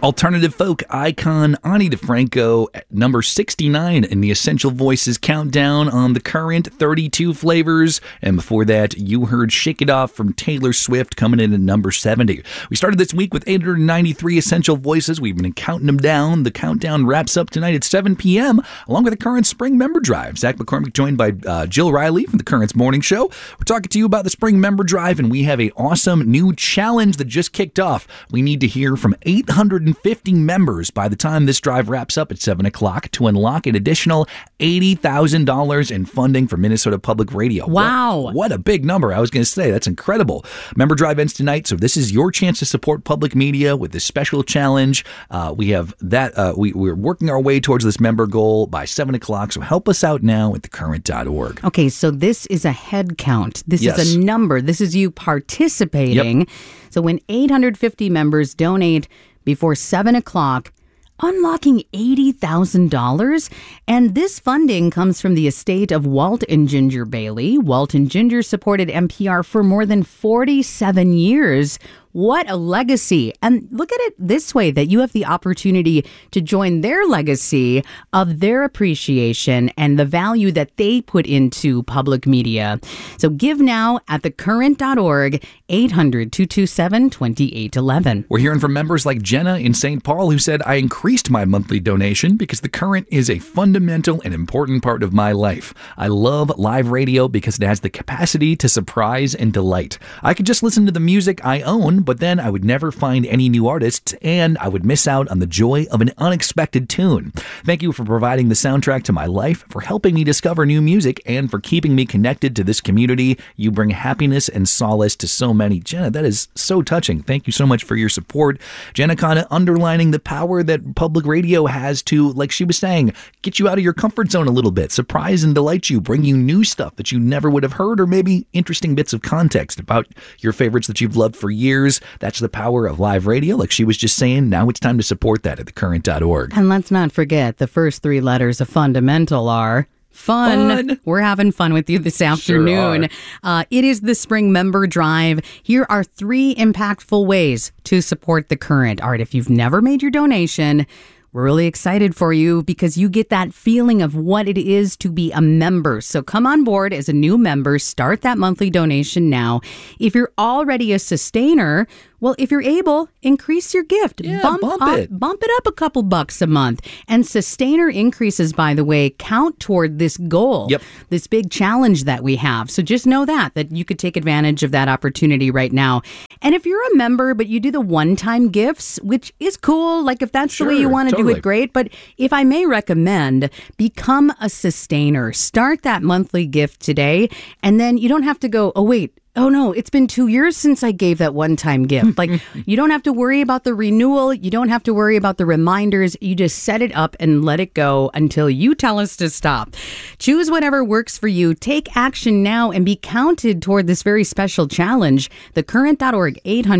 Alternative folk icon Ani DeFranco at number 69 in the Essential Voices countdown on The Current, 32 flavors. And before that, you heard Shake It Off from Taylor Swift coming in at number 70. We started this week with 893 Essential Voices. We've been counting them down. The countdown wraps up tonight at 7 p.m. along with the Current Spring Member Drive. Zach McCormick joined by Jill Riley from the Current's Morning Show. We're talking to you about the Spring Member Drive, and we have an awesome new challenge that just kicked off. We need to hear from 850 members by the time this drive wraps up at 7 o'clock to unlock an additional $80,000 in funding for Minnesota Public Radio. Wow. What a big number. I was going to say, that's incredible. Member Drive ends tonight, so this is your chance to support public media with this special challenge. We have that. We're working our way towards this member goal by 7 o'clock, so help us out now at thecurrent.org. Okay, so this is a head count. This Yes. is a number. This is you participating. Yep. So when 850 members donate before 7 o'clock, unlocking $80,000. And this funding comes from the estate of Walt and Ginger Bailey. Walt and Ginger supported NPR for more than 47 years. What a legacy. And look at it this way, that you have the opportunity to join their legacy of their appreciation and the value that they put into public media. So give now at thecurrent.org, 800-227-2811. We're hearing from members like Jenna in St. Paul who said, I increased my monthly donation because the Current is a fundamental and important part of my life. I love live radio because it has the capacity to surprise and delight. I could just listen to the music I own, but then I would never find any new artists, and I would miss out on the joy of an unexpected tune. Thank you for providing the soundtrack to my life, for helping me discover new music, and for keeping me connected to this community. You bring happiness and solace to so many. Jenna, that is so touching. Thank you so much for your support. Jenna kind of underlining the power that public radio has to, like she was saying, get you out of your comfort zone a little bit, surprise and delight you, bring you new stuff that you never would have heard, or maybe interesting bits of context about your favorites that you've loved for years. That's the power of live radio. Like she was just saying, now it's time to support that at thecurrent.org. And let's not forget, the first three letters of fundamental are fun. We're having fun with you this afternoon. Sure it is the Spring Member Drive. Here are 3 impactful ways to support the Current. All right, if you've never made your donation, we're really excited for you because you get that feeling of what it is to be a member. So come on board as a new member. Start that monthly donation now. If you're already a sustainer, well, if you're able, increase your gift. Yeah, Bump it up a couple bucks a month. And sustainer increases, by the way, count toward this goal, this big challenge that we have. So just know that you could take advantage of that opportunity right now. And if you're a member, but you do the one-time gifts, which is cool, like if that's the way you want to do it, great. But if I may recommend, become a sustainer. Start that monthly gift today, and then you don't have to go, oh no, it's been 2 years since I gave that one-time gift. Like, you don't have to worry about the renewal. You don't have to worry about the reminders. You just set it up and let it go until you tell us to stop. Choose whatever works for you. Take action now and be counted toward this very special challenge. Thecurrent.org,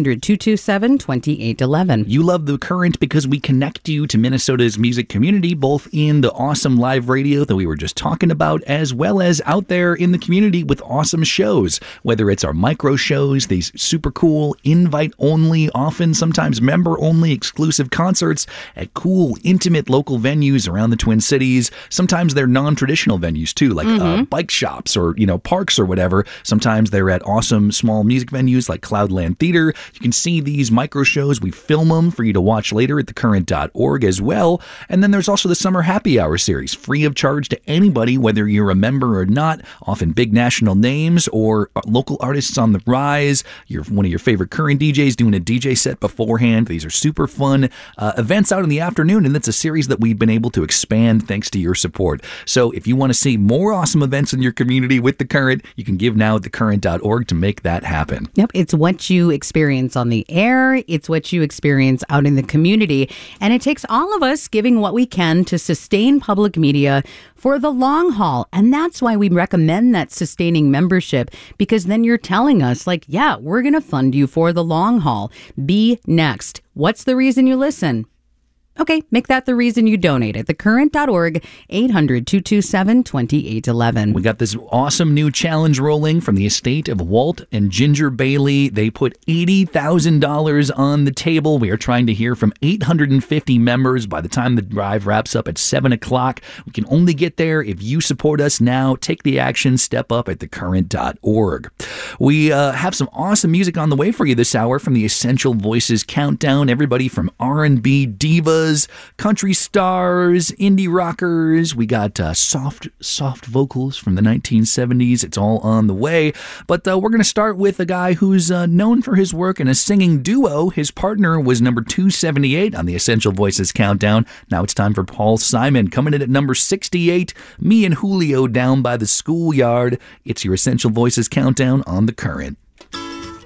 800-227-2811. You love The Current because we connect you to Minnesota's music community, both in the awesome live radio that we were just talking about, as well as out there in the community with awesome shows, whether it's our micro shows, these super cool invite only, often sometimes member only exclusive concerts at cool, intimate local venues around the Twin Cities. Sometimes they're non-traditional venues too, like bike shops or, parks or whatever. Sometimes they're at awesome small music venues like Cloudland Theater. You can see these micro shows. We film them for you to watch later at thecurrent.org as well. And then there's also the Summer Happy Hour series, free of charge to anybody, whether you're a member or not, often big national names or local artists on the rise. You're one of your favorite Current DJs doing a DJ set beforehand. These are super fun events out in the afternoon, and that's a series that we've been able to expand thanks to your support. So if you want to see more awesome events in your community with The Current, you can give now at thecurrent.org to make that happen. Yep, it's what you experience on the air. It's what you experience out in the community. And it takes all of us giving what we can to sustain public media for the long haul. And that's why we recommend that sustaining membership, because then you're telling us, like, yeah, we're going to fund you for the long haul. Be next. What's the reason you listen? Okay, make that the reason you donate at thecurrent.org, 800-227-2811. We got this awesome new challenge rolling from the estate of Walt and Ginger Bailey. They put $80,000 on the table. We are trying to hear from 850 members by the time the drive wraps up at 7 o'clock. We can only get there if you support us now. Take the action. Step up at thecurrent.org. We have some awesome music on the way for you this hour from the Essential Voices Countdown. Everybody from R&B divas, country stars, indie rockers. We got soft vocals from the 1970s. It's all on the way. But we're going to start with a guy who's known for his work in a singing duo. His partner was number 278 on the Essential Voices Countdown. Now it's time for Paul Simon coming in at number 68. Me and Julio down by the schoolyard. It's your Essential Voices Countdown on The Current.